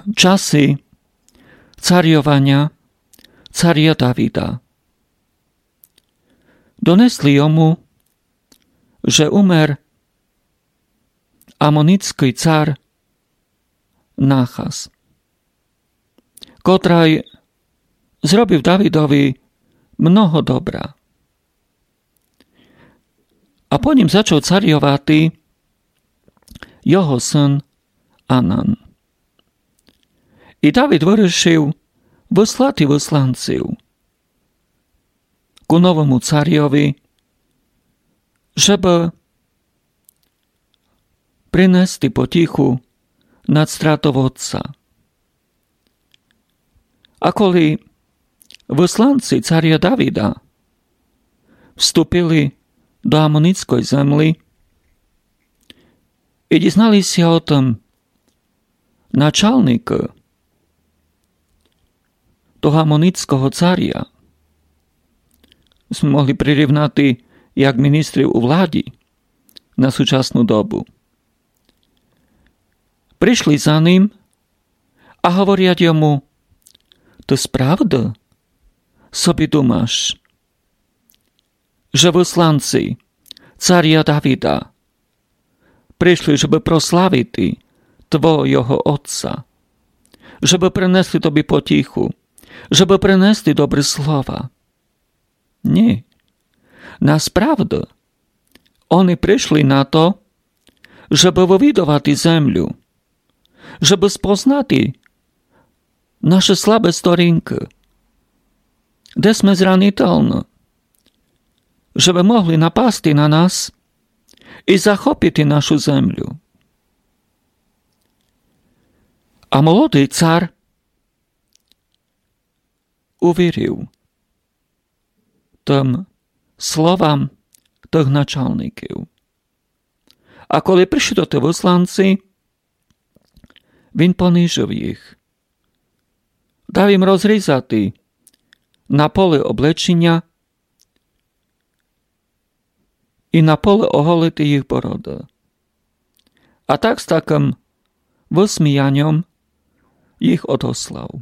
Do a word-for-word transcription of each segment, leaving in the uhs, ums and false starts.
časy cariovania caria Davida. Donesli jomu, že umer amonický car Náchas, kotraj zrobił Davidovi mnoho dobra. A po ním začal cariovať jeho syn Anan. I David вирішив вислати висланців ku novomu cariovi, żeby принести потіху над стратою отца. A коли висланці царя Давида вступили до Амонітської землі і дізналися о том начальник того Амонітського царя, sme mohli prirівняти як міністрів у владі на сучасну добу. Прийшли за ним, а говорять йому: ти справді собі думаєш, že висланці царя Давида прийшли, щоб прославити твого отца, щоб принесли тобі потіху, щоб принести добрі слова? Ні. Насправді, вони прийшли на то, щоб вивідувати землю, щоб спознати наші слабі сторінки, де ми зранительні, щоб могли напасти на нас і захопити нашу землю. А молодий цар увірив тим словам тих начальників. А коли прийшли до ті висланці, він понижив їх, дав їм розрізати на поле облечення і на поле оголити їх бороди. А так з таким висміянням їх одослав.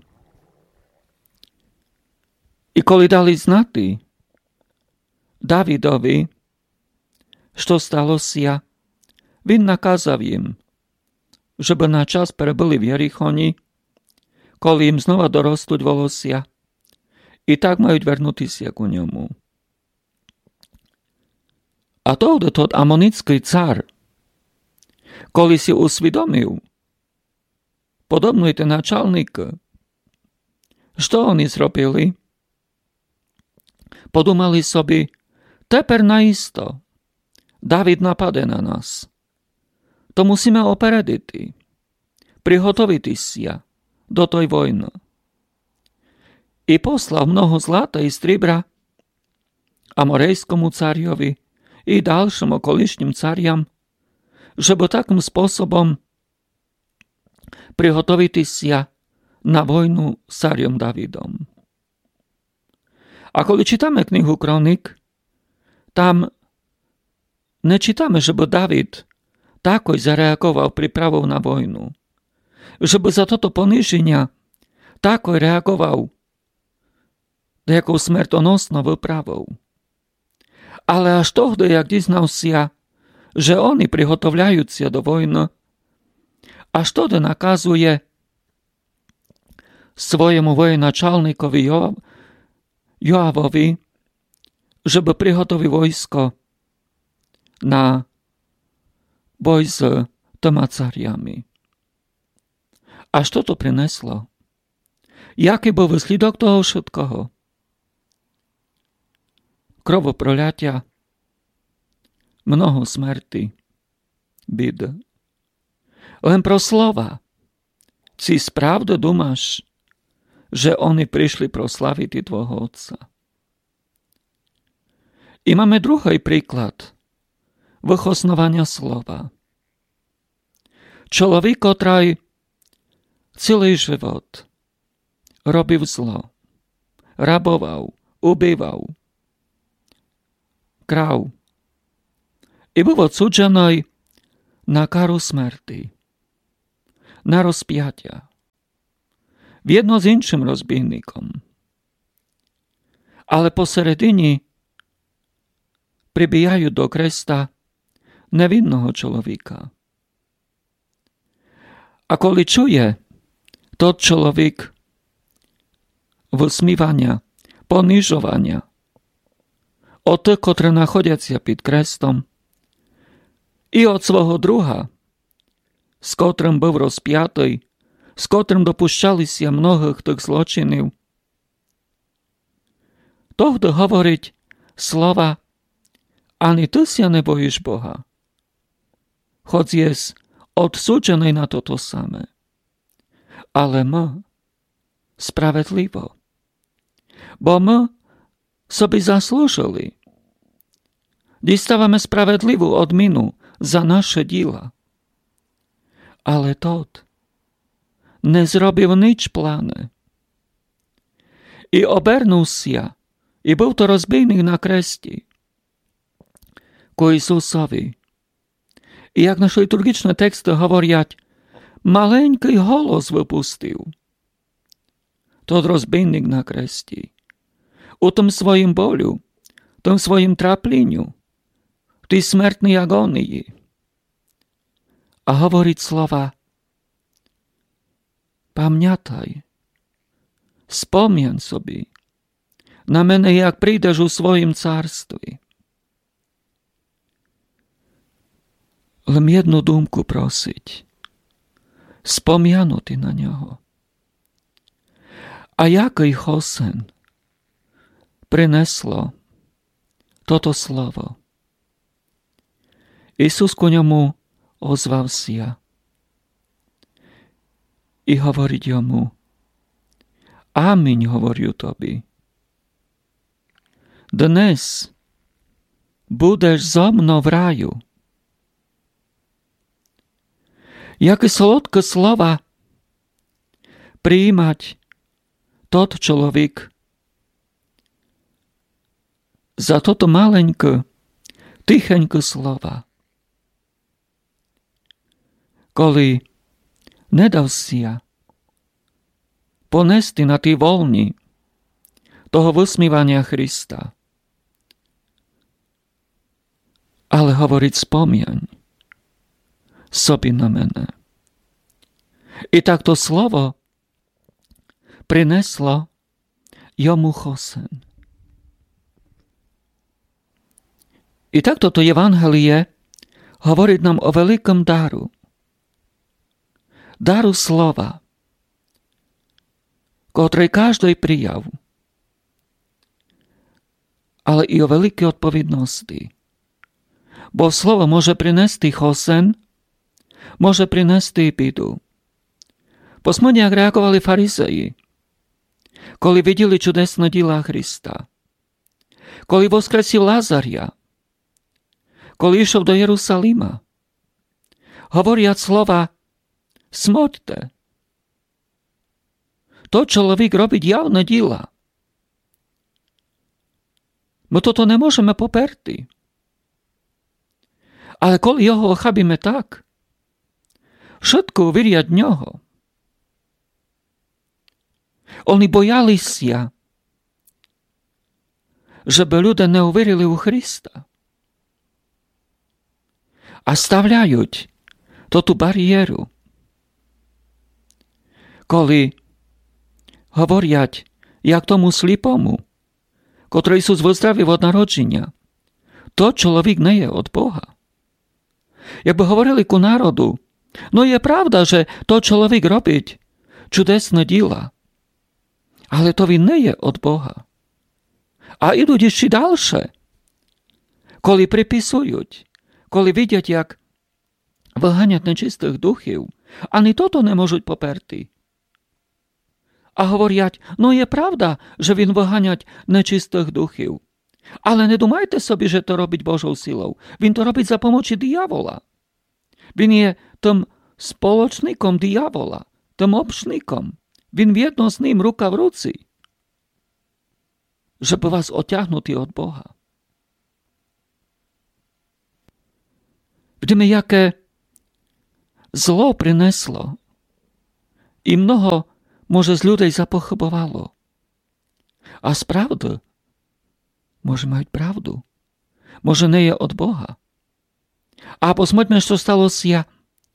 І коли дали знати Давидові, що сталося, він наказав їм, щоб на час перебули в Єрихоні, коли їм знову доростуть волосся, і так мають вернутися к ньому. А тоді тот амонітський цар, коли си усвідомив, подобно й те начальники, що вони зробили, подумали собі: тепер наісто Давид нападе на нас, то musíme опередити, приготовитися до той війни. І послав много злата і срібра аморейському цареві і дальшим околишнім царям, щоб таким способом приготовитися на війну з царем Давидом. А коли читаме книгу Кроник, там не читаме, щоб Давид також зареагував приправою на війну, щоб за toto пониження також реагував деяку смертоносну виправу. Але аж тоді, як дізнався, що вони приготовляються до війни, аж тоді наказує своєму воєначальникові Joawowi, żeby przygotowił wojsko na boj z tymi cariami. A co to przyniosło? Jaki był wysledok того wszystkiego? Кровопроляття, много смерті, біди. Лем про слова. Чи справді думаєш, że oni przyszli proslawić Twojego Ojca? I mamy drugi przykład wychosnowania słowa. Człowiek, który cały żywot robił zło, rabował, ubywał, krał i był odsudzony na karę śmierci, na rozpięcie. jedno s іншим розбійником. Але посередині прибігають до креста невинного чоловіка. А коли чує тот чоловік висмівання, понижування от тих, котрі знаходяться під крестом, і от свого друга, з котрим був розп'ятий, з котрим допущалися многих тих злочинів, тоді говорить слова: «Ані ти ся не боїш Бога, хоч єс odsuđeний на то саме, але ми справедливо, бо ми собі заслужили, діставаме справедливу одміну за наше діла. Але тот не зробив ніч плане. І обернувся, і був то розбійник на кресті, ко Ісусові. І як наші літургічні тексти говорять, маленький голос випустив. Тот розбійник на кресті. У том своїм болю, том своїм траплінню, в тій смертній агонії. А говорить слова: пам'ятай, спом'ян собі на мене, як прийдеш у своїм царстві. Лим jednu думку просить – спом'янути на нього. А який хосен принесло тото слово? Ісус ко ньому озвався і говорить йому: амінь говорю тобі, днес будеш зо мною в раю. Яке солодке слова приймать тот чоловік за тото маленьке, тихеньке слова, коли не дався понести на ті волні того висмівання Христа, але говорить: спом'янь собі на мене. І так то слово принесло йому хосен. І так то Євангеліє говорить нам о великому дару. Дару слова, котрий кожний прияв, але і о великій відповідності. Бо слово може принести хосен, може принести і біду. Посмотрите, як реагували фарисеї, коли виділи чудесне діла Христа, коли воскресив Лазаря, коли йшов до Єрусалима. Говорять слова: смотрите, то чоловік робить явне діла. Ми то не можемо поперти. Але коли його охабіме так, швидко вірять в нього. Вони боялися, щоб люди не увірили у Христа. А ставляють то ту бар'єру. Коли говорять, як тому сліпому, котрий Ісус виздравив від народження, то чоловік не є від Бога. Якби говорили ку народу: ну є правда, що то чоловік робить чудесне діла, але то він не є від Бога. А ідуть ще далі, коли приписують, коли видять, як виганять нечистих духів, а ні то то не можуть поперти. А говорять: ну є правда, що він виганять нечистих духів, але не думайте собі, що то робить Божою силою. Він то робить за помочі диявола. Він є тим сполочником диявола, тим общником. Він в'єдно з ним рука в руці, щоб вас отягнути від Бога. Видимо, яке зло принесло і много może z ľudí zapochybovalo. A z pravdy môže mať pravdu. Może nie je od Boha. A posмотрíme, що сталося,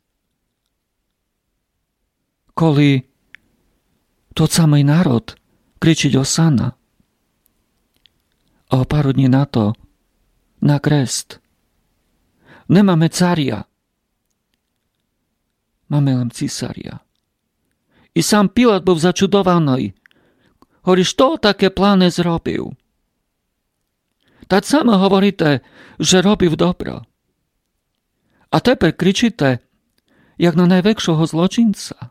коли тот самий народ кричить Осана, a o пару dní na to na kрест. Nemáme carja, máme len císaria. I sám Pilát bol začudovaný. Hovorí, što také pláne zrobil? Tak samo hovoríte, že robił dobro. A tepер kričíte, jak na najväčšieho zločinca.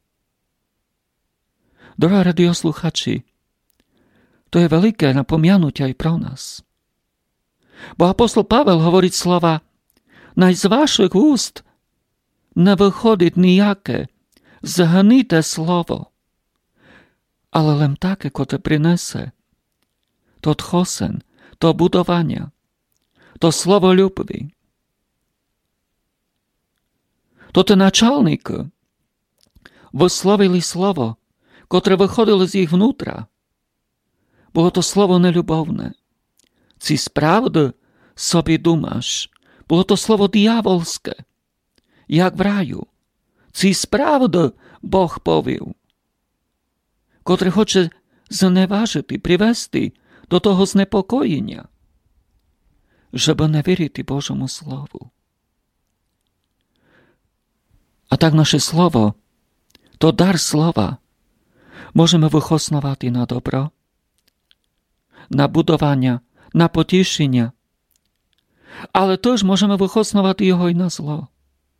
Dorohí radiosluchači, to je veľké napomianutie aj pro nás. Bo apostol Pavel hovorí slova, naj z vašich úst ne vychodí nijaké zhnité slovo, ale len také, kote prinese to tchosen, to budovania, to slovo ľubvi. Toto načalník vyslovili slovo, ktoré vychodilo z ich vnútra. Bolo to slovo neľubovné. Ci spravdu sobie dumaš. Bolo to slovo diavolské. Jak v raju. Ci spravdu Boh povil. Ktoré chce znevážiť, privesti do toho znepokojenia. Żeby nevieriti Božomu slovu. A tak naše slovo, to dar slova, możemy wychosnować na dobro, na budowania, na pocieszenia, ale też możemy wychosnować jego i na zło.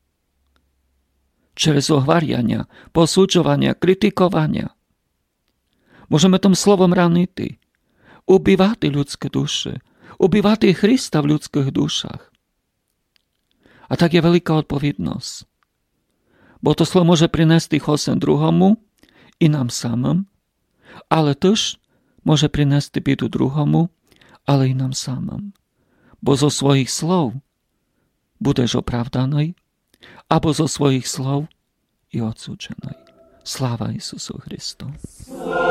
Через ohwariania, posudzowania, krytykowania. Możemy tym słowem ranity, ubivać ludzkie dusze, ubivać Chrysta w ludzkich duszach. A tak je wielka odpowiedność. Bo to slovo może принести хосен другому i nam samym, ale też może принести біду другому, ale i nam samym. Bo zo swoich słów budeš opravdaný, albo zo swoich słów i odsúdžený. Sláva Isusu Christu.